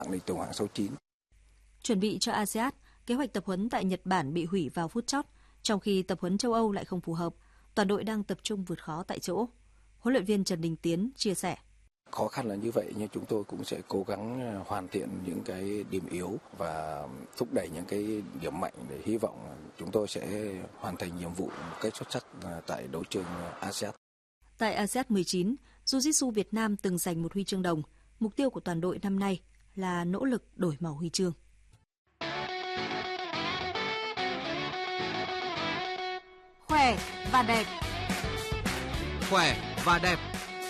Tuần hoàn số 9. Chuẩn bị cho ASEAN, kế hoạch tập huấn tại Nhật Bản bị hủy vào phút chót, trong khi tập huấn châu Âu lại không phù hợp. Toàn đội đang tập trung vượt khó tại chỗ. Huấn luyện viên Trần Đình Tiến chia sẻ. Khó khăn là như vậy nhưng chúng tôi cũng sẽ cố gắng hoàn thiện những cái điểm yếu và thúc đẩy những cái điểm mạnh để hy vọng chúng tôi sẽ hoàn thành nhiệm vụ một cách xuất sắc tại đấu trường ASEAN. Tại ASEAN 19, Jiu-Jitsu Việt Nam từng giành một huy chương đồng. Mục tiêu của toàn đội năm nay là nỗ lực đổi màu huy chương. Khỏe và đẹp. Khỏe và đẹp.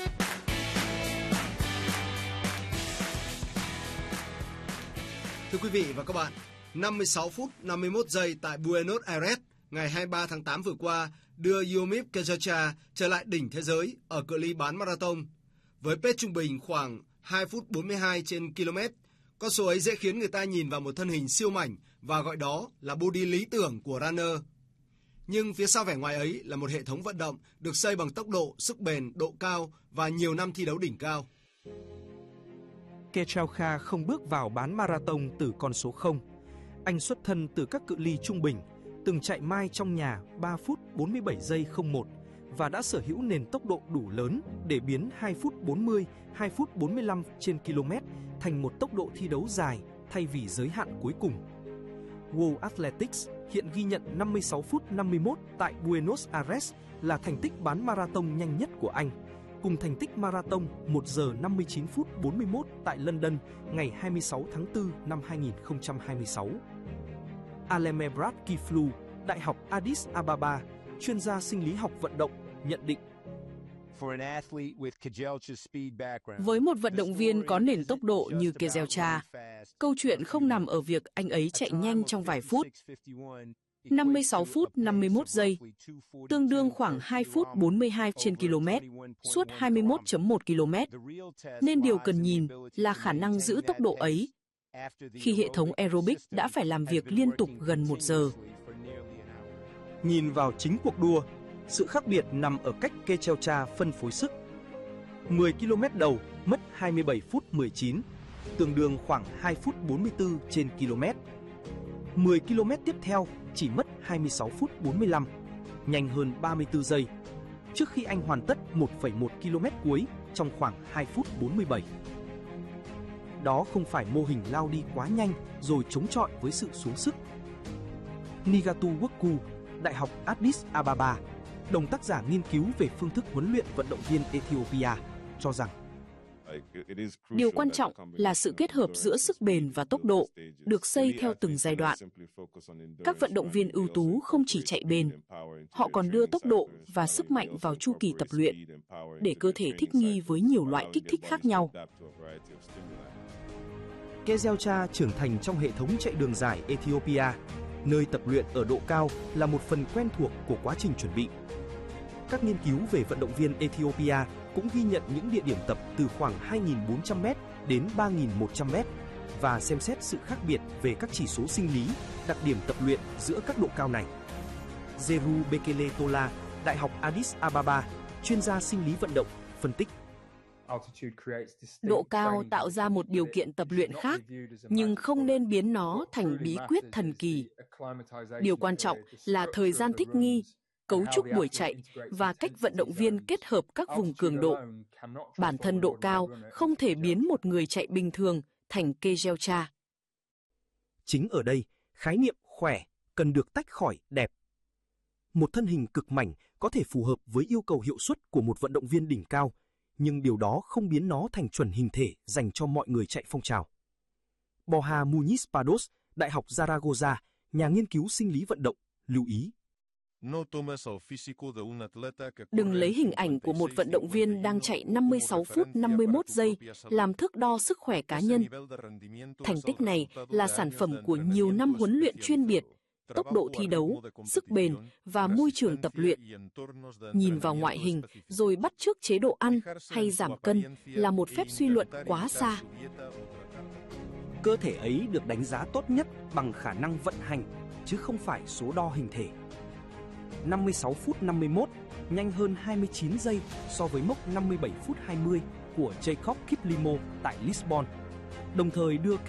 Thưa quý vị và các bạn, 56 phút 51 giây tại Buenos Aires ngày 23 tháng 8 vừa qua đưa Yomif Kejacha trở lại đỉnh thế giới ở cự ly bán marathon. Với pace trung bình khoảng 2 phút 42 trên km, con số ấy dễ khiến người ta nhìn vào một thân hình siêu mảnh và gọi đó là body lý tưởng của runner. Nhưng phía sau vẻ ngoài ấy là một hệ thống vận động được xây bằng tốc độ, sức bền, độ cao và nhiều năm thi đấu đỉnh cao. Kejacha không bước vào bán marathon từ con số 0. Anh xuất thân từ các cự ly trung bình, từng chạy mai trong nhà 3 phút 47 giây 01 và đã sở hữu nền tốc độ đủ lớn để biến 2 phút 40, 2 phút 45 trên km thành một tốc độ thi đấu dài thay vì giới hạn cuối cùng. World Athletics hiện ghi nhận 56 phút 51 tại Buenos Aires là thành tích bán marathon nhanh nhất của anh, cùng thành tích marathon 1 giờ 59 phút 41 tại London ngày 26 tháng 4 năm 2026. Alemebrat Kiflu, Đại học Addis Ababa, chuyên gia sinh lý học vận động, nhận định. Với một vận động viên có nền tốc độ như Kejacha, câu chuyện không nằm ở việc anh ấy chạy nhanh trong vài phút. 56 phút 51 giây, tương đương khoảng 2 phút 42 trên km, suốt 21.1 km. Nên điều cần nhìn là khả năng giữ tốc độ ấy khi hệ thống aerobic đã phải làm việc liên tục gần 1 giờ. Nhìn vào chính cuộc đua, sự khác biệt nằm ở cách Kejacha phân phối sức. 10 km đầu mất 27 phút 19, tương đương khoảng 2 phút 44 trên km. 10 km tiếp theo chỉ mất 26 phút 45, nhanh hơn 34 giây, trước khi anh hoàn tất 1,1 km cuối trong khoảng 2 phút 47. Đó không phải mô hình lao đi quá nhanh rồi chống chọi với sự xuống sức. Nigatu Woku, Đại học Addis Ababa, đồng tác giả nghiên cứu về phương thức huấn luyện vận động viên Ethiopia, cho rằng điều quan trọng là sự kết hợp giữa sức bền và tốc độ, được xây theo từng giai đoạn. Các vận động viên ưu tú không chỉ chạy bền, họ còn đưa tốc độ và sức mạnh vào chu kỳ tập luyện, để cơ thể thích nghi với nhiều loại kích thích khác nhau. Kejacha trưởng thành trong hệ thống chạy đường dài Ethiopia, nơi tập luyện ở độ cao là một phần quen thuộc của quá trình chuẩn bị. Các nghiên cứu về vận động viên Ethiopia cũng ghi nhận những địa điểm tập từ khoảng 2.400m đến 3.100m và xem xét sự khác biệt về các chỉ số sinh lý, đặc điểm tập luyện giữa các độ cao này. Zeru Bekele Tola, Đại học Addis Ababa, chuyên gia sinh lý vận động, phân tích. Độ cao tạo ra một điều kiện tập luyện khác, nhưng không nên biến nó thành bí quyết thần kỳ. Điều quan trọng là thời gian thích nghi, cấu trúc buổi chạy và cách vận động viên kết hợp các vùng cường độ. Bản thân độ cao không thể biến một người chạy bình thường thành Kejacha. Chính ở đây, khái niệm khỏe cần được tách khỏi đẹp. Một thân hình cực mảnh có thể phù hợp với yêu cầu hiệu suất của một vận động viên đỉnh cao, nhưng điều đó không biến nó thành chuẩn hình thể dành cho mọi người chạy phong trào. Borja Muñiz Pardos, Đại học Zaragoza, nhà nghiên cứu sinh lý vận động, lưu ý. Đừng lấy hình ảnh của một vận động viên đang chạy 56 phút 51 giây làm thước đo sức khỏe cá nhân. Thành tích này là sản phẩm của nhiều năm huấn luyện chuyên biệt, tốc độ thi đấu, sức bền và môi trường tập luyện. Nhìn vào ngoại hình rồi bắt chước chế độ ăn hay giảm cân là một phép suy luận quá xa. Cơ thể ấy được đánh giá tốt nhất bằng khả năng vận hành, chứ không phải số đo hình thể. 56 phút 51, nhanh hơn 29 giây so với mốc 57 phút 20 của Jacob Kiplimo tại Lisbon, đồng thời đưa